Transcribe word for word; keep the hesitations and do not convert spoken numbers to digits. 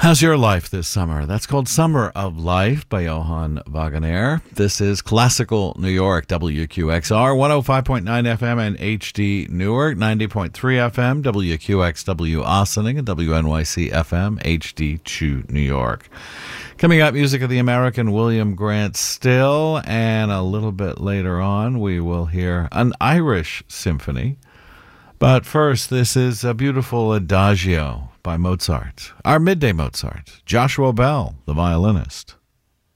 How's your life this summer? That's called Summer of Life by Johann Wagener. This is Classical New York, W Q X R, one oh five point nine F M and H D Newark, ninety point three F M, W Q X W Ossining, and W N Y C F M, H D Chew, New York. Coming up, music of the American William Grant Still, and a little bit later on, we will hear an Irish symphony. But first, this is a beautiful Adagio by Mozart, our midday Mozart, Joshua Bell, the violinist.